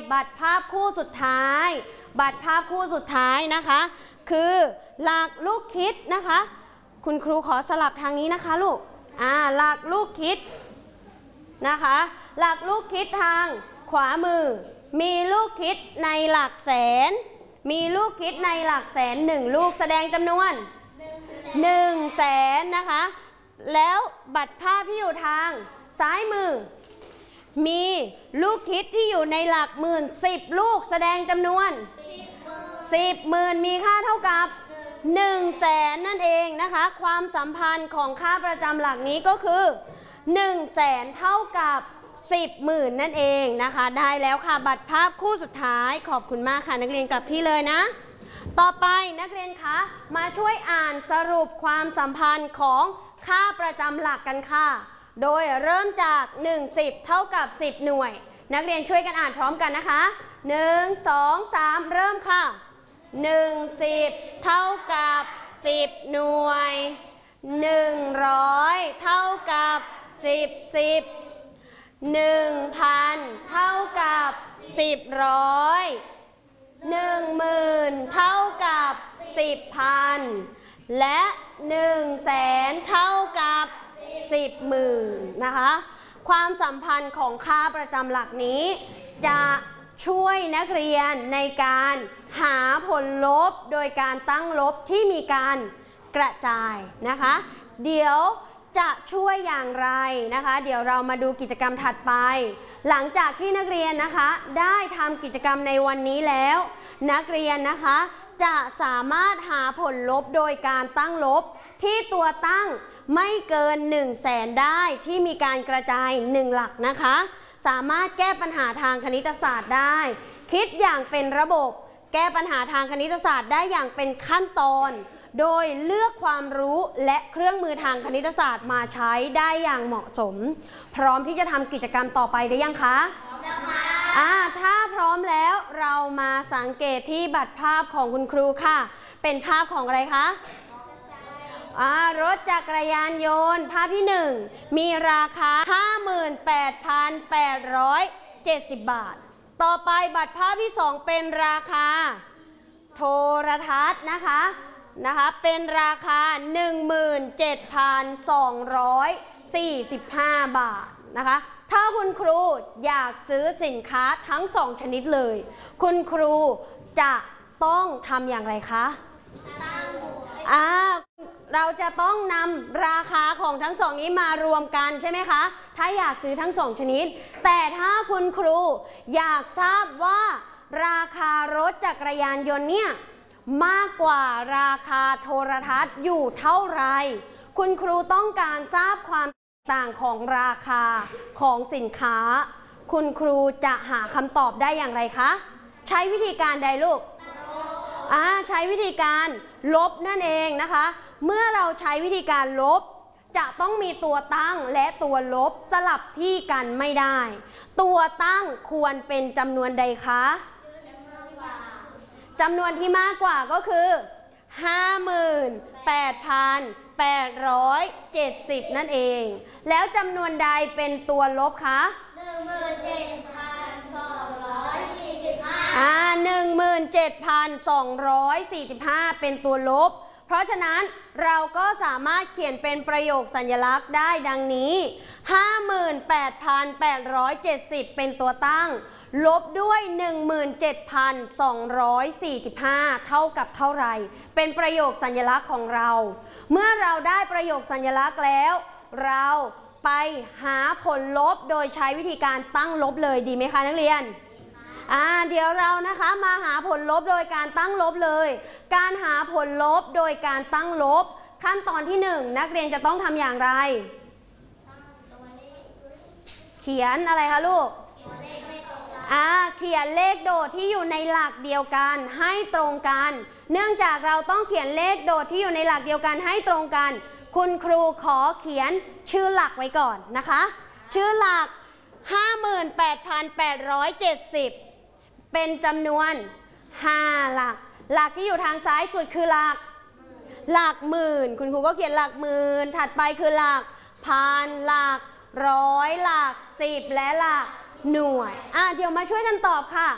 บัตรภาพคู่สุดท้ายบัตรภาพคู่สุดท้ายนะคะคือหลักลูกคิดนะคะคุณครูขอสลับทางนี้นะคะลูกหลักลูกคิดนะคะหลักลูกคิดทางขวามือมีลูกคิดในหลักแสนมีลูกคิดในหลักแสน1ลูกแสดงจำนวน1แสนนะคะแล้วบัตรภาพที่อยู่ทางซ้ายมือมีลูกคิดที่อยู่ในหลักหมื่น10ลูกแสดงจำนวน10หมื่นมีค่าเท่ากับ1แสนนั่นเองนะคะความสัมพันธ์ของค่าประจำหลักนี้ก็คือ1แสนเท่ากับ10หมื่นนั่นเองนะคะได้แล้วค่ะบัตรภาพคู่สุดท้ายขอบคุณมากค่ะนักเรียนกลับที่เลยนะต่อไปนักเรียนคะมาช่วยอ่านสรุปความสัมพันธ์ของค่าประจำหลักกันค่ะโดยเริ่มจาก1 10เท่ากับ10หน่วยนักเรียนช่วยกันอ่านพร้อมกันนะคะ1 2 3เริ่มค่ะ1 10เท่ากับ10หน่วย100เท่ากับ10 1,000เท่ากับ10ร้อย10,000เท่ากับ10,000และ100,000เท่ากับ10,000นะคะความสัมพันธ์ของค่าประจำหลักนี้จะช่วยนักเรียนในการหาผลลบโดยการตั้งลบที่มีการกระจายนะคะเดี๋ยวจะช่วยอย่างไรนะคะเดี๋ยวเรามาดูกิจกรรมถัดไปหลังจากที่นักเรียนนะคะได้ทำกิจกรรมในวันนี้แล้วนักเรียนนะคะจะสามารถหาผลลบโดยการตั้งลบที่ตัวตั้งไม่เกิน100,000ได้ที่มีการกระจาย1หลักนะคะสามารถแก้ปัญหาทางคณิตศาสตร์ได้คิดอย่างเป็นระบบแก้ปัญหาทางคณิตศาสตร์ได้อย่างเป็นขั้นตอนโดยเลือกความรู้และเครื่องมือทางคณิตศาสตร์มาใช้ได้อย่างเหมาะสมพร้อมที่จะทำกิจกรรมต่อไปหรือยังคะพร้อมแล้วค่ะถ้าพร้อมแล้วเรามาสังเกตที่บัตรภาพของคุณครูค่ะเป็นภาพของอะไรคะรถจักรยานยนต์ภาพที่1มีราคา 58,870 บาทต่อไปบัตรภาพที่2เป็นราคาโทรทัศน์นะคะเป็นราคา 17,245 บาทนะคะถ้าคุณครูอยากซื้อสินค้าทั้ง2ชนิดเลยคุณครูจะต้องทำอย่างไรคะเราจะต้องนำราคาของทั้งสองนี้มารวมกันใช่ไหมคะถ้าอยากซื้อทั้ง2ชนิดแต่ถ้าคุณครูอยากทราบว่าราคารถจักรยานยนต์เนี่ยมากกว่าราคาโทรทัศน์อยู่เท่าไรคุณครูต้องการทราบความต่างของราคาของสินค้าคุณครูจะหาคำตอบได้อย่างไรคะใช้วิธีการใดลูกใช้วิธีการลบนั่นเองนะคะเมื่อเราใช้วิธีการลบจะต้องมีตัวตั้งและตัวลบสลับที่กันไม่ได้ตัวตั้งควรเป็นจำนวนใดคะจำนวนที่มากกว่าก็คือ 58,870 นั่นเองแล้วจำนวนใดเป็นตัวลบคะ 17,245 เป็นตัวลบเพราะฉะนั้นเราก็สามารถเขียนเป็นประโยคสัญลักษณ์ได้ดังนี้ 58,870 เป็นตัวตั้งลบด้วย 17,245 เท่ากับเท่าไหร่เป็นประโยคสัญลักษณ์ของเราเมื่อเราได้ประโยคสัญลักษณ์แล้วเราไปหาผลลบโดยใช้วิธีการตั้งลบเลยดีไหมคะนักเรียนเดี๋ยวเรานะคะมาหาผลลบโดยการตั้งลบเลยการหาผลลบโดยการตั้งลบขั้นตอนที่1นักเรียนจะต้องทำอย่างไรเขียนอะไรคะลูกเขียนเลขโดดที่อยู่ในหลักเดียวกันให้ตรงกันเนื่องจากเราต้องเขียนเลขโดดที่อยู่ในหลักเดียวกันให้ตรงกันคุณครูขอเขียนชื่อหลักไว้ก่อนนะคะชื่อหลัก 58,870 เป็นจำนวน5หลักหลักที่อยู่ทางซ้ายสุดคือหลักหมื่นคุณครูก็เขียนหลักหมื่นถัดไปคือหลักพันหลักร้อยหลัก10และหลักหน่วยเดี๋ยวมาช่วยกันตอบค่ะ